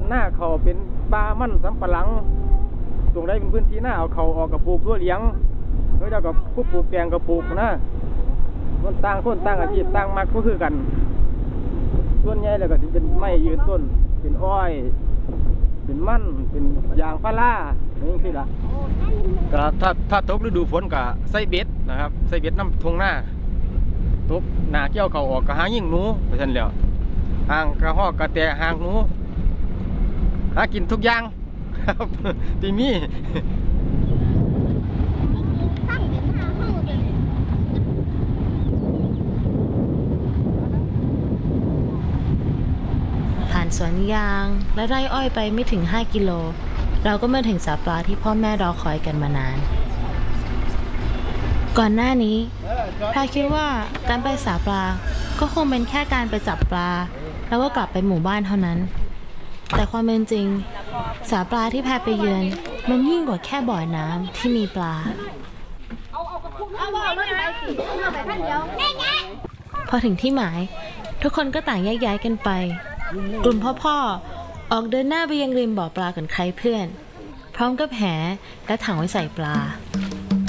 หน้าเขาเป็นปลามั่นสำปะหลังตรงใดเป็นพื้นที่หน้าเอาเขาออกกับปลูกตัวเลี้ยงแล้วเจ้ากับผู้ปลูกแกงกับปลูกนะคนต่างอาชีพต่างมักก็คือกันส่วนใหญ่แล้วก็จะเป็นไม้ยืนต้นเป็นอ้อยเป็นมั่นเป็นยางพาราอย่างนี้คือละก็ถ้าตกฤดูฝนก็ใส่เบ็ดนะครับใส่เบ็ดน้ำทงหน้าตกหนาเกี่ยวเขาออกก็หายิ่งหนูไปทันแล้วหางกระหอกกระแตหางหนูหากินทุกอย่างครับตีมีผ่านสวนยางและไร่อ้อยไปไม่ถึง5 กิโลเราก็มาถึงสาปลาที่พ่อแม่รอคอยกันมานานก่อนหน้านี้พาคิดว่าการไปสาปลาก็คงเป็นแค่การไปจับปลาแล้วก็กลับไปหมู่บ้านเท่านั้นแต่ความเป็นจริงสาปลาที่แพไปเยือนมันยิ่งกว่าแค่บ่อน้ำที่มีปลาพอถึงที่หมายทุกคนก็ต่างแยกย้ายกันไปกลุ่มพ่อออกเดินหน้าไปยังริมบ่อปลากันใครเพื่อนพร้อมกับแหและถังไว้ใส่ปลา